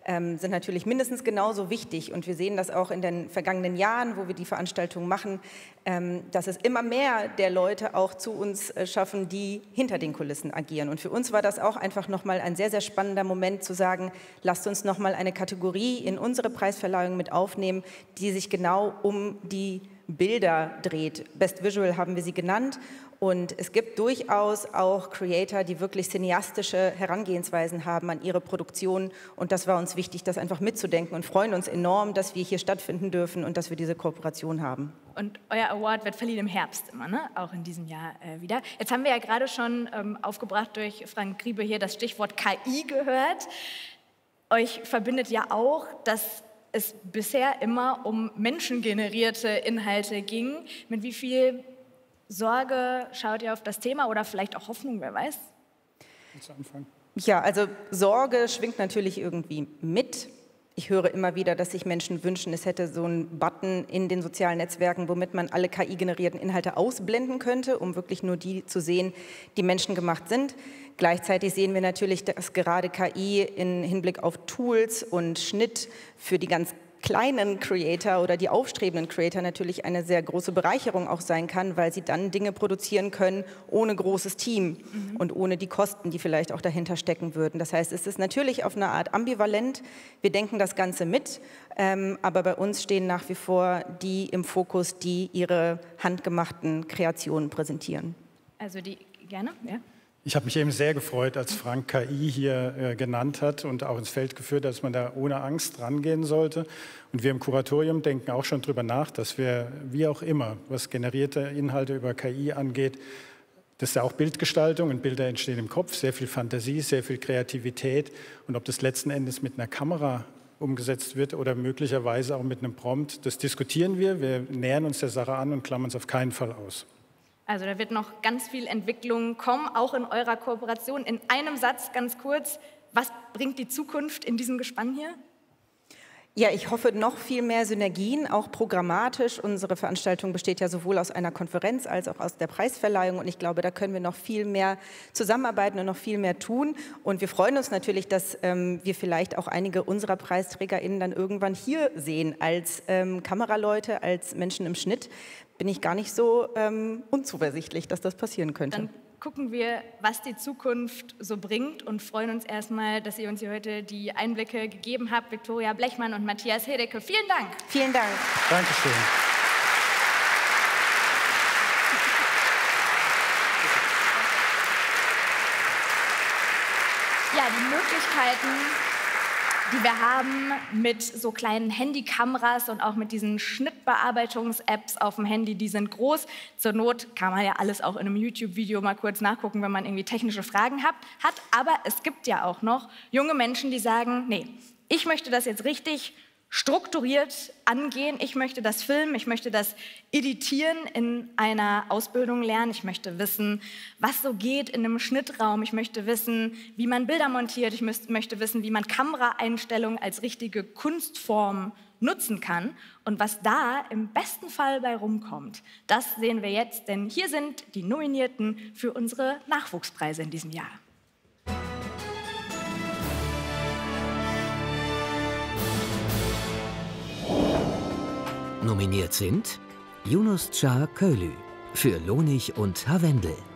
sind natürlich mindestens genauso wichtig. Und wir sehen das auch in den vergangenen Jahren, wo wir die Veranstaltungen machen, dass es immer mehr der Leute auch zu uns schaffen, die hinter den Kulissen agieren. Und für uns war das auch einfach nochmal ein sehr, sehr spannender Moment zu sagen, lasst uns nochmal eine Kategorie in unsere Preisverleihung mit aufnehmen, die sich genau um die Bilder dreht. Best Visual haben wir sie genannt. Und es gibt durchaus auch Creator, die wirklich cineastische Herangehensweisen haben an ihre Produktion. Und das war uns wichtig, das einfach mitzudenken und freuen uns enorm, dass wir hier stattfinden dürfen und dass wir diese Kooperation haben. Und euer Award wird verliehen im Herbst immer, ne? Auch in diesem Jahr wieder. Jetzt haben wir ja gerade schon aufgebracht durch Frank Griebe hier das Stichwort KI gehört. Euch verbindet ja auch, dass es bisher immer um menschengenerierte Inhalte ging. Mit wie viel Sorge schaut ihr auf das Thema oder vielleicht auch Hoffnung, wer weiß? Willst du anfangen? Ja, also Sorge schwingt natürlich irgendwie mit. Ich höre immer wieder, dass sich Menschen wünschen, es hätte so einen Button in den sozialen Netzwerken, womit man alle KI-generierten Inhalte ausblenden könnte, um wirklich nur die zu sehen, die menschengemacht sind. Gleichzeitig sehen wir natürlich, dass gerade KI im Hinblick auf Tools und Schnitt für die ganz kleinen Creator oder die aufstrebenden Creator natürlich eine sehr große Bereicherung auch sein kann, weil sie dann Dinge produzieren können ohne großes Team und ohne die Kosten, die vielleicht auch dahinter stecken würden. Das heißt, es ist natürlich auf eine Art ambivalent. Wir denken das Ganze mit, aber bei uns stehen nach wie vor die im Fokus, die ihre handgemachten Kreationen präsentieren. Also die, gerne, ja. Ich habe mich eben sehr gefreut, als Frank KI hier genannt hat und auch ins Feld geführt, dass man da ohne Angst rangehen sollte. Und wir im Kuratorium denken auch schon darüber nach, dass wir, wie auch immer, was generierte Inhalte über KI angeht, das ist ja auch Bildgestaltung und Bilder entstehen im Kopf, sehr viel Fantasie, sehr viel Kreativität. Und ob das letzten Endes mit einer Kamera umgesetzt wird oder möglicherweise auch mit einem Prompt, das diskutieren wir. Wir nähern uns der Sache an und klammern es auf keinen Fall aus. Also da wird noch ganz viel Entwicklung kommen, auch in eurer Kooperation. In einem Satz ganz kurz, was bringt die Zukunft in diesem Gespann hier? Ja, ich hoffe noch viel mehr Synergien, auch programmatisch. Unsere Veranstaltung besteht ja sowohl aus einer Konferenz als auch aus der Preisverleihung. Und ich glaube, da können wir noch viel mehr zusammenarbeiten und noch viel mehr tun. Und wir freuen uns natürlich, dass wir vielleicht auch einige unserer PreisträgerInnen dann irgendwann hier sehen, als Kameraleute, als Menschen im Schnitt. Bin ich gar nicht so unzuversichtlich, dass das passieren könnte. Dann gucken wir, was die Zukunft so bringt und freuen uns erstmal, dass ihr uns hier heute die Einblicke gegeben habt. Viktoria Blechmann und Matthias Hedecke, vielen Dank. Vielen Dank. Dankeschön. Ja, die Möglichkeiten, die wir haben mit so kleinen Handykameras und auch mit diesen Schnittbearbeitungs-Apps auf dem Handy, die sind groß. Zur Not kann man ja alles auch in einem YouTube-Video mal kurz nachgucken, wenn man irgendwie technische Fragen hat. Aber es gibt ja auch noch junge Menschen, die sagen, nee, ich möchte das jetzt richtig strukturiert angehen. Ich möchte das filmen, ich möchte das editieren in einer Ausbildung lernen. Ich möchte wissen, was so geht in einem Schnittraum. Ich möchte wissen, wie man Bilder montiert. Ich möchte wissen, wie man Kameraeinstellungen als richtige Kunstform nutzen kann. Und was da im besten Fall bei rumkommt, das sehen wir jetzt. Denn hier sind die Nominierten für unsere Nachwuchspreise in diesem Jahr. Nominiert sind Yunus Çağ Köylü für Lonig und Harwendel,